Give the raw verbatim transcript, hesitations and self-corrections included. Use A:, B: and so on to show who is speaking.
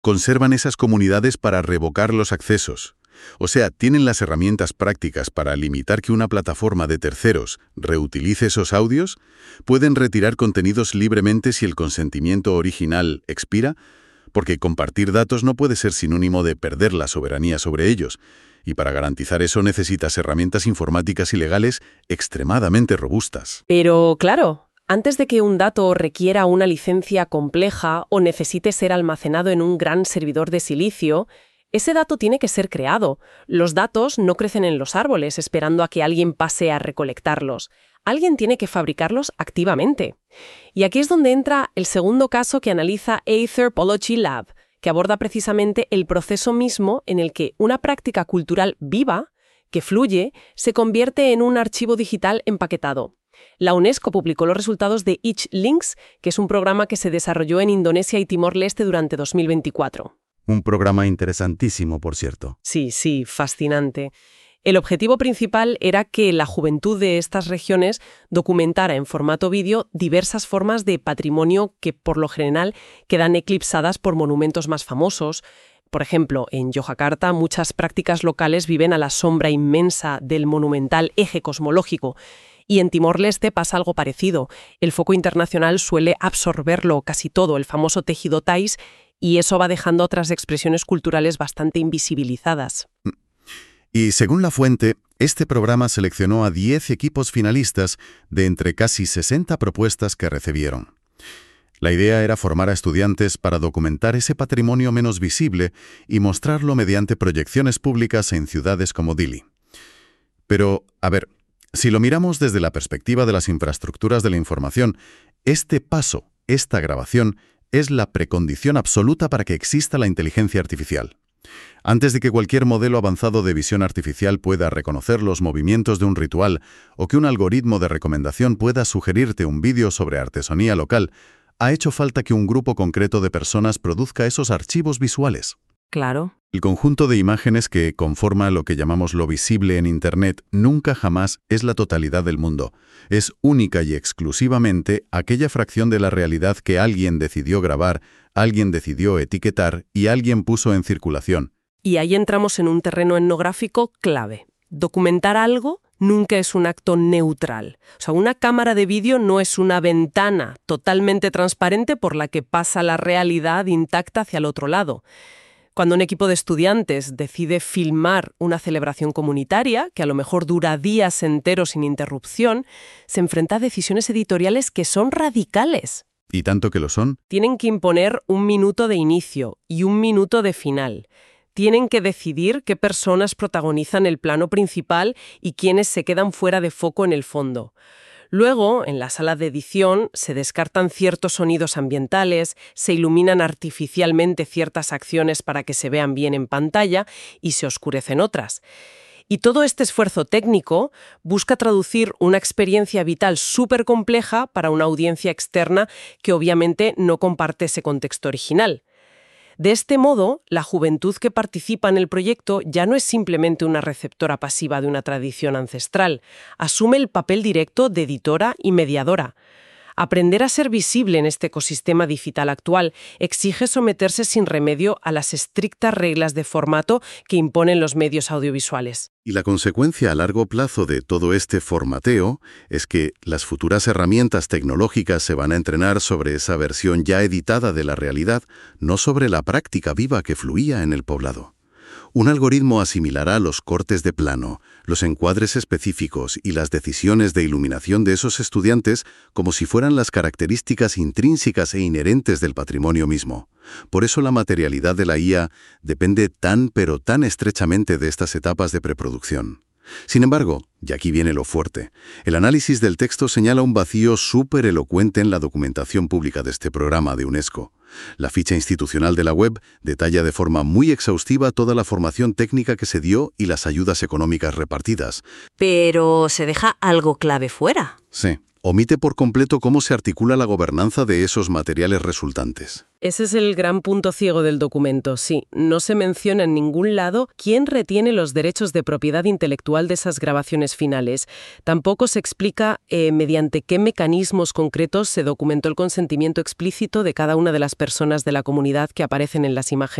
A: conservan esas comunidades para revocar los accesos. O sea, tienen las herramientas prácticas para limitar que una plataforma de terceros reutilice esos audios, pueden retirar contenidos libremente si el consentimiento original expira, porque compartir datos no puede ser sinónimo de perder la soberanía sobre ellos, y para garantizar eso necesitas herramientas informáticas y legales extremadamente robustas.
B: Pero, claro, antes de que un dato requiera una licencia compleja o necesite ser almacenado en un gran servidor de silicio, ese dato tiene que ser creado. Los datos no crecen en los árboles esperando a que alguien pase a recolectarlos. Alguien tiene que fabricarlos activamente. Y aquí es donde entra el segundo caso que analiza Anthropology Lab, que aborda precisamente el proceso mismo en el que una práctica cultural viva, que fluye, se convierte en un archivo digital empaquetado. La UNESCO publicó los resultados de ItchLinks, que es un programa que se desarrolló en Indonesia y Timor-Leste durante dos mil veinticuatro.
C: Un programa interesantísimo, por cierto.
B: Sí, sí, fascinante. El objetivo principal era que la juventud de estas regiones documentara en formato vídeo diversas formas de patrimonio que, por lo general, quedan eclipsadas por monumentos más famosos. Por ejemplo, en Yogyakarta muchas prácticas locales viven a la sombra inmensa del monumental eje cosmológico. Y en Timor-Leste pasa algo parecido. El foco internacional suele absorberlo casi todo, el famoso tejido Thais, y eso va dejando otras expresiones culturales bastante invisibilizadas.
A: Y según la fuente, este programa seleccionó a diez equipos finalistas de entre casi sesenta propuestas que recibieron. La idea era formar a estudiantes para documentar ese patrimonio menos visible y mostrarlo mediante proyecciones públicas en ciudades como Dili. Pero, a ver, si lo miramos desde la perspectiva de las infraestructuras de la información, este paso, esta grabación, es la precondición absoluta para que exista la inteligencia artificial. Antes de que cualquier modelo avanzado de visión artificial pueda reconocer los movimientos de un ritual o que un algoritmo de recomendación pueda sugerirte un vídeo sobre artesanía local, ha hecho falta que un grupo concreto de personas produzca esos archivos visuales.
B: Claro.
A: El conjunto de imágenes que conforma lo que llamamos lo visible en Internet nunca jamás es la totalidad del mundo. Es única y exclusivamente aquella fracción de la realidad que alguien decidió grabar, alguien decidió etiquetar y alguien puso en circulación.
B: Y ahí entramos en un terreno etnográfico clave. Documentar algo nunca es un acto neutral. O sea, una cámara de vídeo no es una ventana totalmente transparente por la que pasa la realidad intacta hacia el otro lado. Cuando un equipo de estudiantes decide filmar una celebración comunitaria, que a lo mejor dura días enteros sin interrupción, se enfrenta a decisiones editoriales que son radicales.
A: ¿Y tanto que lo son?
B: Tienen que imponer un minuto de inicio y un minuto de final. Tienen que decidir qué personas protagonizan el plano principal y quiénes se quedan fuera de foco en el fondo. Luego, en la sala de edición, se descartan ciertos sonidos ambientales, se iluminan artificialmente ciertas acciones para que se vean bien en pantalla y se oscurecen otras. Y todo este esfuerzo técnico busca traducir una experiencia vital súper compleja para una audiencia externa que obviamente no comparte ese contexto original. De este modo, la juventud que participa en el proyecto ya no es simplemente una receptora pasiva de una tradición ancestral, asume el papel directo de editora y mediadora. Aprender a ser visible en este ecosistema digital actual exige someterse sin remedio a las estrictas reglas de formato que imponen los medios audiovisuales.
A: Y la consecuencia a largo plazo de todo este formateo es que las futuras herramientas tecnológicas se van a entrenar sobre esa versión ya editada de la realidad, no sobre la práctica viva que fluía en el poblado. Un algoritmo asimilará los cortes de plano, los encuadres específicos y las decisiones de iluminación de esos estudiantes como si fueran las características intrínsecas e inherentes del patrimonio mismo. Por eso la materialidad de la I A depende tan pero tan estrechamente de estas etapas de preproducción. Sin embargo, y aquí viene lo fuerte, el análisis del texto señala un vacío súper elocuente en la documentación pública de este programa de UNESCO. La ficha institucional de la web detalla de forma muy exhaustiva toda la formación técnica que se dio y las ayudas económicas repartidas.
D: Pero se deja algo clave fuera.
A: Sí, Omite por completo cómo se articula la gobernanza de esos materiales resultantes.
B: Ese es el gran punto ciego del documento, sí. No se menciona en ningún lado quién retiene los derechos de propiedad intelectual de esas grabaciones finales. Tampoco se explica eh, mediante qué mecanismos concretos se documentó el consentimiento explícito de cada una de las personas de la comunidad que aparecen en las imágenes.